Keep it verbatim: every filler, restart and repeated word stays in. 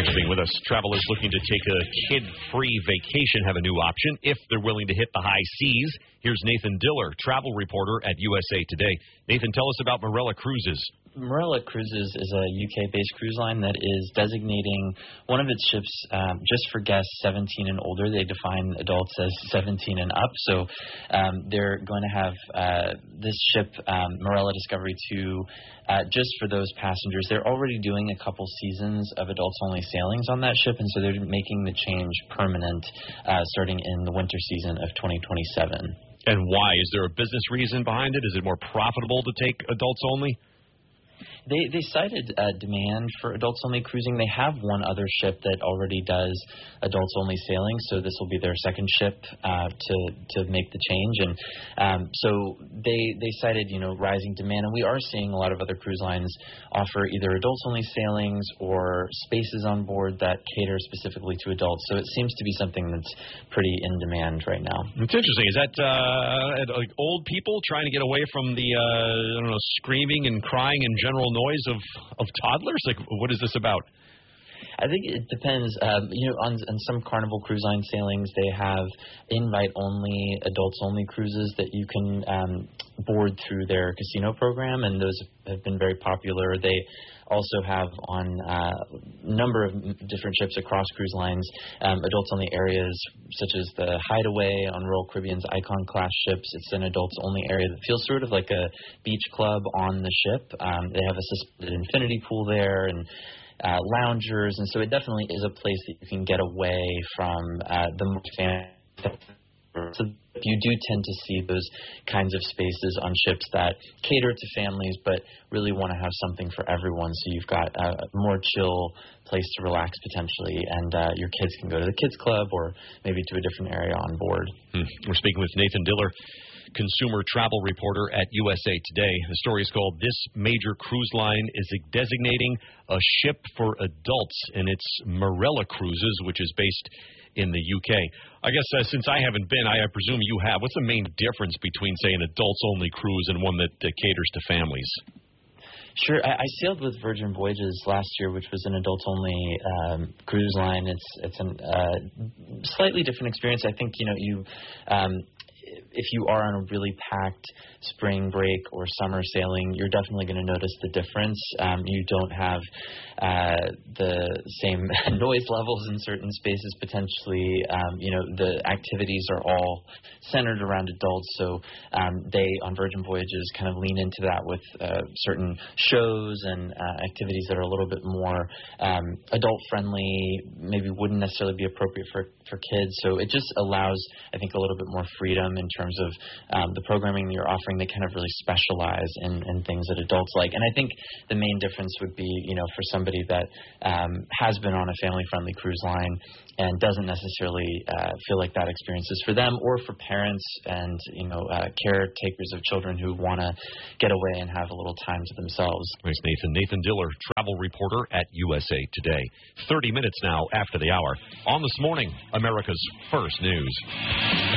for being with us. Travelers looking to take a kid-free vacation have a new option if they're willing to hit the high seas. Here's Nathan Diller, travel reporter at U S A Today. Nathan, tell us about Marella Cruises. Marella Cruises is a U K-based cruise line that is designating one of its ships um, just for guests seventeen and older. They define adults as seventeen and up. So um, they're going to have uh, this ship, um, Marella Discovery two, uh, just for those passengers. They're already doing a couple seasons of adults-only sailings on that ship, and so they're making the change permanent uh, starting in the winter season of twenty twenty-seven. And why? Is there a business reason behind it? Is it more profitable to take adults only? They they cited uh, demand for adults-only cruising. They have one other ship that already does adults-only sailing, so this will be their second ship uh, to to make the change. And um, so they they cited you know rising demand, and we are seeing a lot of other cruise lines offer either adults-only sailings or spaces on board that cater specifically to adults. So it seems to be something that's pretty in demand right now. It's interesting. Is that uh, like old people trying to get away from the uh, I don't know screaming and crying and general noise of, of toddlers? Like, what is this about? I think it depends. Um, you know, on, on some Carnival Cruise Line sailings, they have invite-only, adults-only cruises that you can um, board through their casino program, and those have been very popular. They also have on uh, a number of different ships across cruise lines, um, adults-only areas such as the Hideaway on Royal Caribbean's Icon-class ships. It's an adults-only area that feels sort of like a beach club on the ship. Um, they have a suspended infinity pool there and uh, loungers, and so it definitely is a place that you can get away from uh, the more family. So you do tend to see those kinds of spaces on ships that cater to families but really want to have something for everyone. So you've got a more chill place to relax potentially, and uh, your kids can go to the kids club or maybe to a different area on board. Hmm. We're speaking with Nathan Diller, consumer travel reporter at U S A Today. The story is called "This Major Cruise Line is Designating a Ship for Adults," and it's Marella Cruises, which is based in the U K. I guess uh, since I haven't been, I, I presume you have. What's the main difference between, say, an adults-only cruise and one that uh, caters to families? Sure. I, I sailed with Virgin Voyages last year, which was an adults-only um, cruise line. It's it's a uh, slightly different experience. I think, you know, you um, if you are on a really packed spring break or summer sailing, you're definitely going to notice the difference. Um, you don't have uh, the same noise levels in certain spaces potentially. Um, you know, the activities are all centered around adults, so um, they, on Virgin Voyages, kind of lean into that with uh, certain shows and uh, activities that are a little bit more um, adult-friendly, maybe wouldn't necessarily be appropriate for, for kids. So it just allows, I think, a little bit more freedom in terms of um, the programming that you're offering. They kind of really specialize in, in things that adults like. And I think the main difference would be, you know, for somebody that um, has been on a family-friendly cruise line and doesn't necessarily uh, feel like that experience is for them, or for parents and, you know, uh, caretakers of children who want to get away and have a little time to themselves. Thanks, Nathan. Nathan Diller, travel reporter at U S A Today. thirty minutes now after the hour. On This Morning, America's First News.